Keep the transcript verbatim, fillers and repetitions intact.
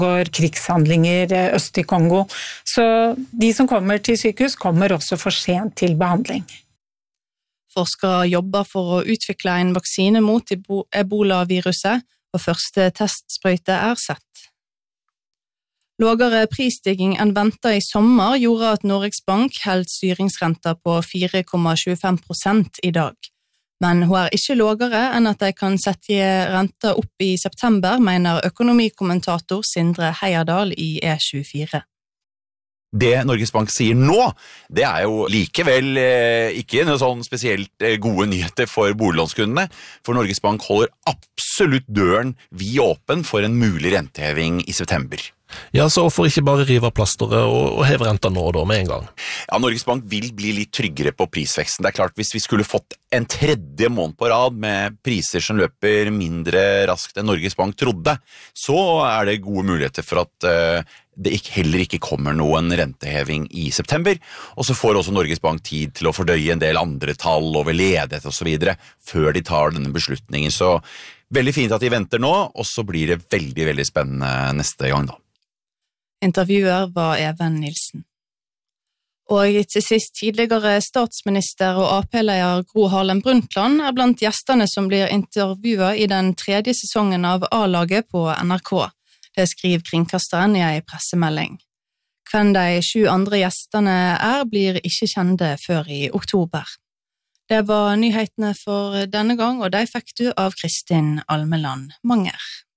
går krigshandlinger øst i Kongo. Så de som kommer til sykehus kommer også for sent til behandling. Forskere jobber for å utvikle en vaksine mot ebola-viruset, og første testsprøyte er sett. Lågere prisstigning enn ventet i sommer gjorde at Norges Bank holdt styringsrenta på fire komma tjuefem prosent i dag. Men hun er ikke lågere enn at de kan sette renta opp i september, mener økonomikommentator Sindre Heierdal i E tjuefire. Det Norges Bank sier nå, det er jo likevel eh, ikke noe sånn spesielt eh, gode nyheter for boliglånskundene, for Norges Bank holder absolutt døren vid åpen for en mulig renteheving i september. Ja, så for ikke bare rive av plasteret og, og heve renta nå og da med en gang. Ja, Norges Bank vil bli litt tryggere på prisveksten. Det er klart, hvis vi skulle fått en tredje måned på rad med priser som løper mindre raskt enn Norges Bank trodde, så er det gode muligheter for at uh, det ikke, heller ikke kommer noen renteheving i september, og så får også Norges Bank tid til å fordøye en del andre tall over ledighet og så videre, før de tar denne beslutningen. Så veldig fint at de venter nå, og så blir det veldig, veldig spennende neste gang da. Intervjuer var Even Nilsen. Og til sist tidligere statsminister og A P-leder Gro Harlem Brundtland er blant gjestene som blir intervjuet i den tredje sesongen av A-laget på N R K. Det skriver kringkasteren i en pressemelding. Hvem de sju andre gjestene er, blir ikke kjente før i oktober. Det var nyhetene for denne gang, og de fikk du av Kristin Almeland Manger.